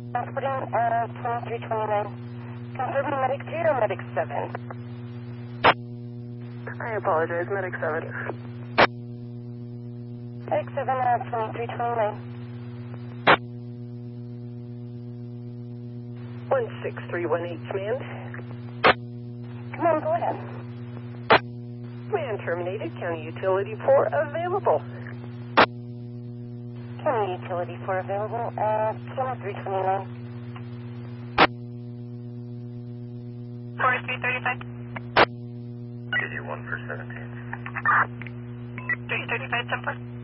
Transporting 2329. Confirming Medic 3 or Medic 7? I apologize, Medic 7. Medic 7, 2329. 16318, command. Come on, go ahead. Command terminated, county utility 4 available. County utility 4 available, 2329. 4335. Give you 1 for 17. 335, 10